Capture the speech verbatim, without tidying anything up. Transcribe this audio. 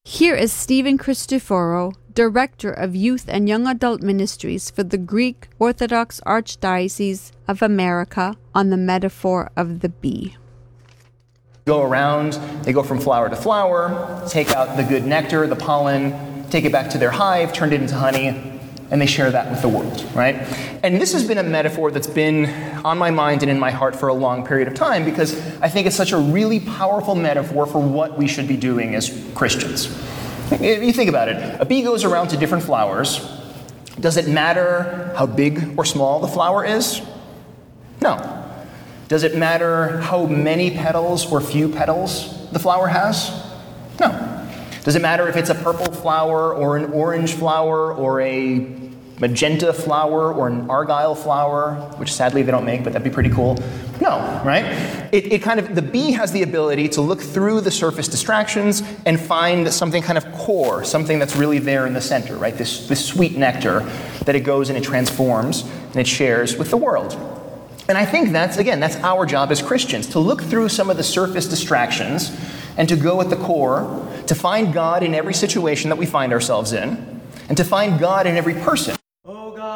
Here is Stephen Christoforou, Director of Youth and Young Adult Ministries for the Greek Orthodox Archdiocese of America, on the metaphor of the bee. Go around, they go from flower to flower, take out the good nectar, the pollen, take it back to their hive, turn it into honey, and they share that with the world, right? And this has been a metaphor that's been on my mind and in my heart for a long period of time, because I think it's such a really powerful metaphor for what we should be doing as Christians. If you think about it, a bee goes around to different flowers. Does it matter how big or small the flower is? No. Does it matter how many petals or few petals the flower has? No. Does it matter if it's a purple flower or an orange flower or a magenta flower or an argyle flower, which sadly they don't make, but that'd be pretty cool? No, right? It, it kind of, the bee has the ability to look through the surface distractions and find something kind of core, something that's really there in the center, right? This, this sweet nectar that it goes and it transforms and it shares with the world. And I think that's, again, that's our job as Christians, to look through some of the surface distractions and to go at the core, to find God in every situation that we find ourselves in, and to find God in every person